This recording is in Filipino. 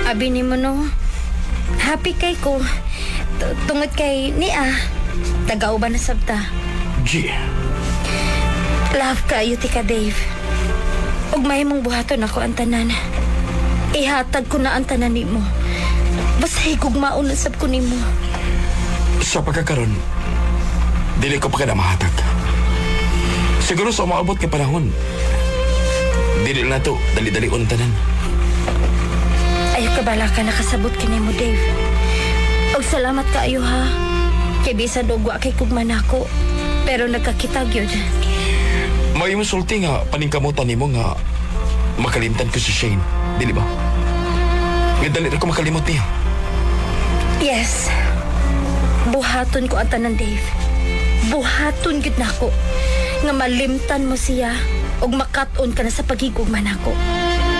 Abi ni mo no, happy kay ko. Tungod kay niya, taga-uban na sabta. G. Love kayo ti ka, Dave. Ug may mong buhaton ako ang tanan. Ihatag ko na ang tanan ni mo. Basta higug maunasab ko ni mo. Sa pagkakaroon, dili ko pa ka na mahatag. Siguro sa umaabot kay panahon, dili na to, dali-dali untanan. Ayaw ka bala ka nakasabot kini mo, Dave. Og salamat kaayo ha. Kay bisan dugwa kay kugman ako. Pero nagkakitag yun. May musulti nga paningkamutan nimo nga makalimtan ko si Shane, dili ba? Nga dali na ko makalimot niya. Yes. Buhaton ko ang tanan, Dave. Buhaton gid nako nga malimtan mo siya og makat-on ka na sa pagigugman ako.